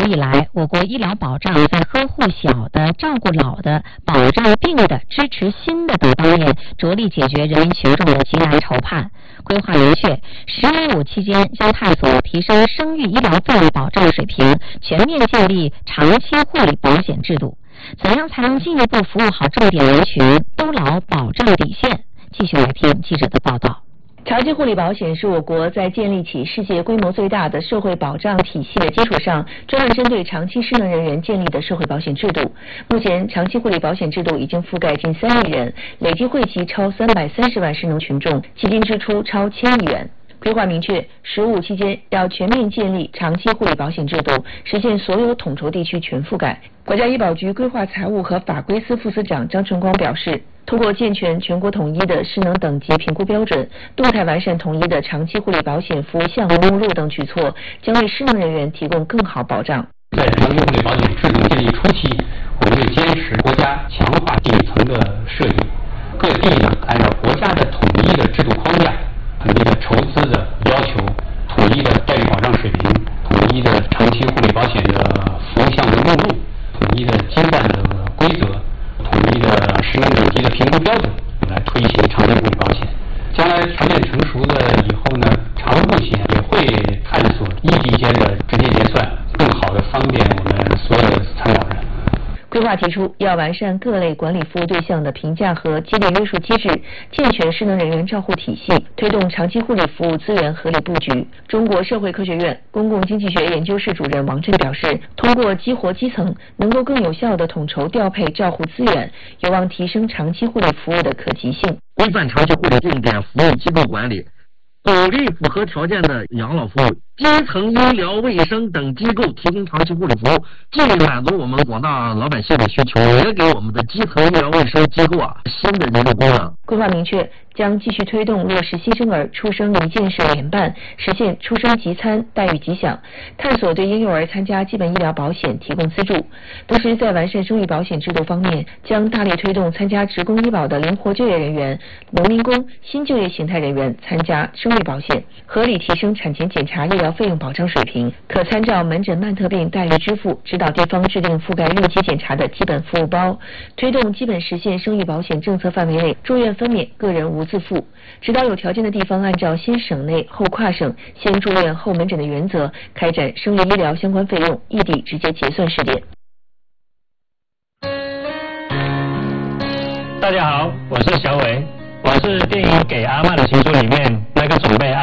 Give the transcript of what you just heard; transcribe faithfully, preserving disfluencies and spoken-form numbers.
以来，我国医疗保障在呵护小的、照顾老的、保障病的、支持新的等方面，着力解决人民群众的急难愁盼。规划明确，十年五期间将探索提升生育医疗费用保障水平，全面建立长期护理保险制度。怎样才能进一步服务好重点人群，都牢保障底线？继续来听记者的报道。 长期护理保险是我国在建立起世界规模最大的社会保障体系的基础上，专门针对长期失能人员建立的社会保险制度。目前，长期护理保险制度已经覆盖近三亿人，累计惠及超三百三十万失能群众，基金支出超千亿元。规划明确，十五期间要全面建立长期护理保险制度，实现所有统筹地区全覆盖。国家医保局规划财务和法规司副司长张春光表示，通过健全全国统一的失能等级评估标准，动态完善统一的长期护理保险服务项目目录等举措，将为失能人员提供更好保障。 在长期护理保险制度建立初期，我们会坚持国家强化底层的设计，各地呢按照国家的统一的制度框架、统一的筹资的要求、统一的待遇保障水平、统一的长期护理保险的服务项目目录、统一的经办的规则、统一的失能等级的评估标准，来推行长期护理保险。将来条件成熟了以后呢，常护险也会探索异地间的直接结算，更好的方便我们所有的参保人。 规划提出，要完善各类管理服务对象的评价和激励约束机制，健全失能人员照护体系，推动长期护理服务资源合理布局。中国社会科学院公共经济学研究室主任王震表示，通过激活基层，能够更有效地统筹调配照护资源，有望提升长期护理服务的可及性。 规范长期护理重点服务机构管理，鼓励符合条件的养老服务，基层医疗卫生等机构提供长期护理服务，既满足我们广大老百姓的需求，也给我们的基层医疗卫生机构啊新的人力功能。 规划明确，将继续推动落实新生儿出生一件事联办，实现出生即餐、待遇即享，探索对婴幼儿参加基本医疗保险提供资助。同时，在完善生育保险制度方面，将大力推动参加职工医保的灵活就业人员、农民工、新就业形态人员参加生育保险，合理提升产前检查医疗费用保障水平。可参照门诊慢特病待遇支付，指导地方制定覆盖孕期检查的基本服务包，推动基本实现生育保险政策范围内住院分娩个人无自付，指导有条件的地方按照先省内后跨省、先住院后门诊的原则，开展生育医疗相关费用异地直接结算试点。 大家好，我是小伟，我是电影《给阿嬷的情书》里面那个准备